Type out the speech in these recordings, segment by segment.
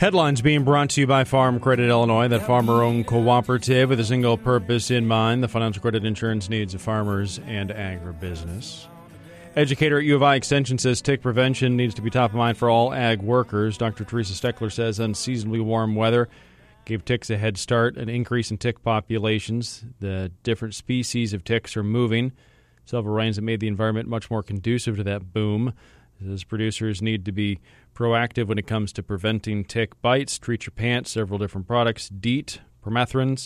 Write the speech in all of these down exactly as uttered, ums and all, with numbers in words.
Headlines being brought to you by Farm Credit Illinois, that farmer-owned cooperative with a single purpose in mind, the financial credit insurance needs of farmers and agribusiness. Educator at U of I Extension says tick prevention needs to be top of mind for all ag workers. Doctor Teresa Steckler says unseasonably warm weather gave ticks a head start, an increase in tick populations. The different species of ticks are moving. Several rains have made the environment much more conducive to that boom. As producers need to be proactive when it comes to preventing tick bites. Treat Your Pants, several different products, DEET, permethrins.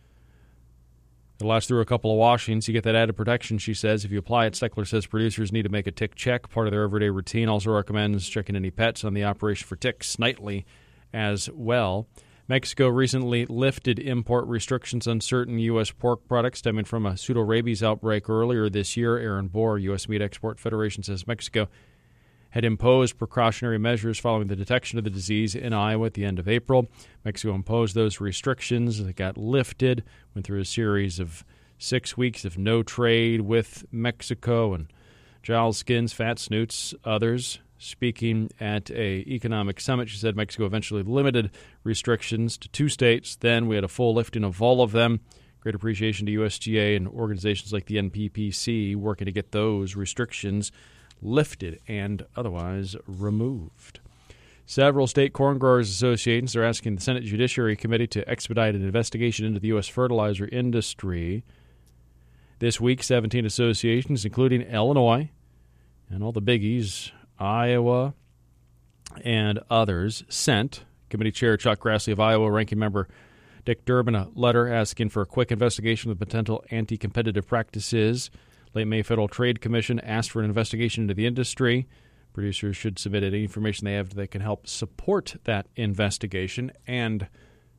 It'll last through a couple of washings. You get that added protection, she says, if you apply it. Steckler says producers need to make a tick check, part of their everyday routine. Also recommends checking any pets on the operation for ticks nightly as well. Mexico recently lifted import restrictions on certain U S pork products stemming from a pseudorabies outbreak earlier this year. Aaron Bohr, U S Meat Export Federation, says Mexico had imposed precautionary measures following the detection of the disease in Iowa at the end of April. Mexico imposed those restrictions. They got lifted, went through a series of six weeks of no trade with Mexico, and Giles Skins, Fat Snoots, others. Speaking at a economic summit, she said Mexico eventually limited restrictions to two states. Then we had a full lifting of all of them. Great appreciation to U S G A and organizations like the N P P C working to get those restrictions lifted and otherwise removed. Several state corn growers associations are asking the Senate Judiciary Committee to expedite an investigation into the U S fertilizer industry. This week, seventeen associations, including Illinois and all the biggies, Iowa and others, sent Committee Chair Chuck Grassley of Iowa, Ranking Member Dick Durbin, a letter asking for a quick investigation of potential anti-competitive practices. Late May Federal Trade Commission asked for an investigation into the industry. Producers should submit any information they have that can help support that investigation and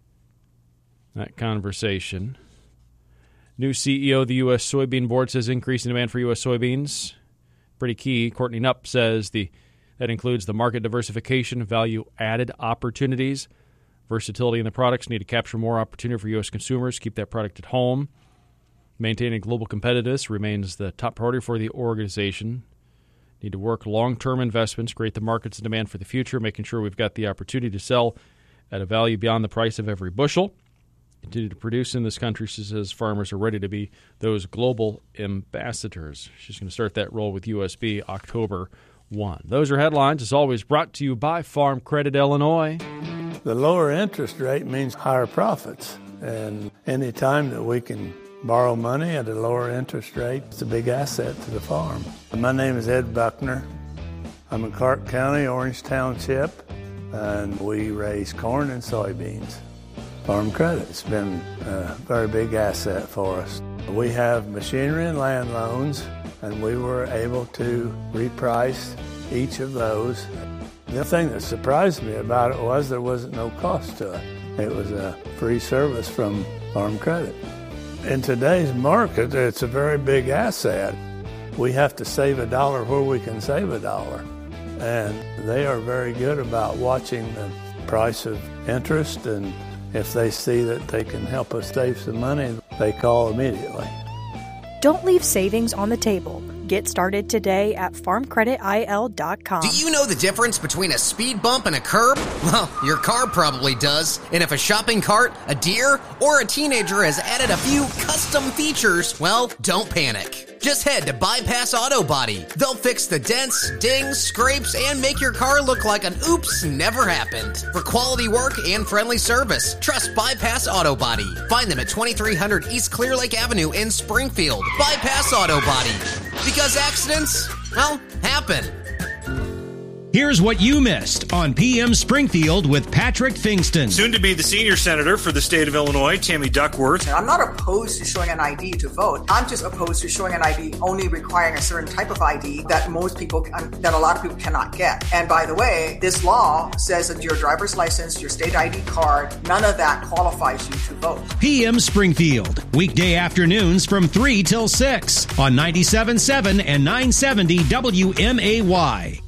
that conversation. New C E O of the U S Soybean Board says increasing demand for U S soybeans pretty key. Courtney Knupp says the that includes the market diversification, value-added opportunities, versatility in the products, need to capture more opportunity for U S consumers, keep that product at home. Maintaining global competitiveness remains the top priority for the organization. Need to work long-term investments, create the markets and demand for the future, making sure we've got the opportunity to sell at a value beyond the price of every bushel. Continue to produce in this country, she says farmers are ready to be those global ambassadors. She's going to start that role with U S B October first. Those are headlines, as always, brought to you by Farm Credit Illinois. The lower interest rate means higher profits, and any time that we can borrow money at a lower interest rate, it's a big asset to the farm. My name is Ed Buckner. I'm in Clark County, Orange Township, and we raise corn and soybeans. Farm Credit's been a very big asset for us. We have machinery and land loans, and we were able to reprice each of those. The thing that surprised me about it was there wasn't no cost to it. It was a free service from Farm Credit. In today's market, it's a very big asset. We have to save a dollar where we can save a dollar. And they are very good about watching the price of interest, and if they see that they can help us save some money, they call immediately. Don't leave savings on the table. Get started today at farm credit I L dot com. Do you know the difference between a speed bump and a curb? Well, your car probably does. And if a shopping cart, a deer, or a teenager has added a few custom features, well, don't panic. Just head to Bypass Auto Body. They'll fix the dents, dings, scrapes, and make your car look like an oops never happened. For quality work and friendly service, trust Bypass Auto Body. Find them at twenty-three hundred East Clear Lake Avenue in Springfield. Bypass Auto Body. Because accidents, well, happen. Here's what you missed on P M Springfield with Patrick Fingston. Soon to be the senior senator for the state of Illinois, Tammy Duckworth. I'm not opposed to showing an I D to vote. I'm just opposed to showing an I D only requiring a certain type of I D that most people, that a lot of people cannot get. And by the way, this law says that your driver's license, your state I D card, none of that qualifies you to vote. P M Springfield, weekday afternoons from three till six on ninety-seven point seven and nine seventy W M A Y.